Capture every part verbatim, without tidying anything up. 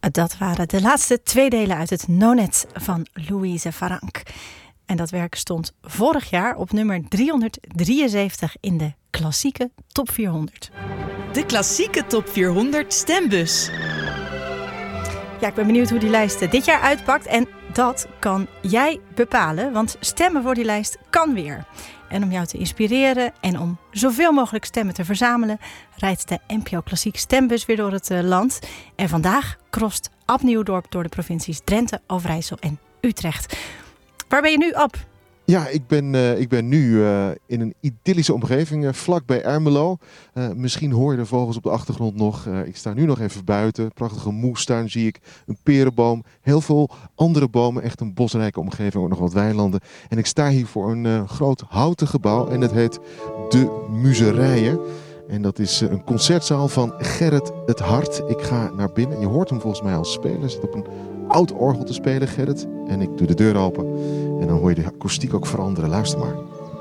Dat waren de laatste twee delen uit het Nonet van Louise Varank. En dat werk stond vorig jaar op nummer driehonderddrieënzeventig in de klassieke top vierhonderd. De klassieke top vierhonderd stembus. Ja, ik ben benieuwd hoe die lijst dit jaar uitpakt. En dat kan jij bepalen, want stemmen voor die lijst kan weer. En om jou te inspireren en om zoveel mogelijk stemmen te verzamelen, rijdt de N P O Klassiek stembus weer door het uh, land. En vandaag crost Ab Nieuwdorp door de provincies Drenthe, Overijssel en Utrecht. Waar ben je nu, Ab? Ja, ik ben, uh, ik ben nu uh, in een idyllische omgeving, uh, vlak bij Ermelo. Uh, misschien hoor je de vogels op de achtergrond nog. Uh, ik sta nu nog even buiten. Prachtige moestuin zie ik. Een perenboom. Heel veel andere bomen. Echt een bosrijke omgeving. Ook nog wat weilanden. En ik sta hier voor een uh, groot houten gebouw. En het heet De Muzerijen. En dat is uh, een concertzaal van Gerrit het Hart. Ik ga naar binnen. Je hoort hem volgens mij al spelen. Hij zit op een oud orgel te spelen, Gerrit. En ik doe de deur open. En dan hoor je de akoestiek ook veranderen. Luister maar.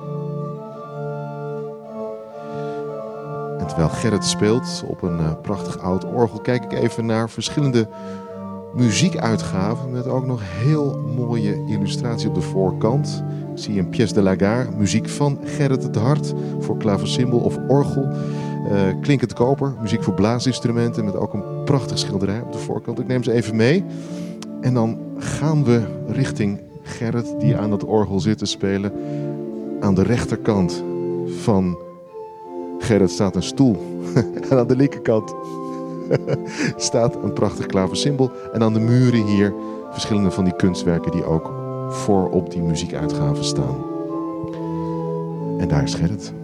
En terwijl Gerrit speelt op een uh, prachtig oud orgel, kijk ik even naar verschillende muziekuitgaven met ook nog heel mooie illustratie op de voorkant. Ik zie een pièce de la gare, muziek van Gerrit het Hart voor klavecimbal of orgel. Uh, klinkend koper, muziek voor blaasinstrumenten met ook een prachtig schilderij op de voorkant. Ik neem ze even mee. En dan gaan we richting Gerrit, die aan dat orgel zit te spelen. Aan de rechterkant van Gerrit staat een stoel. En aan de linkerkant staat een prachtig klavecimbal. En aan de muren hier verschillende van die kunstwerken die ook voor op die muziekuitgaven staan. En daar is Gerrit.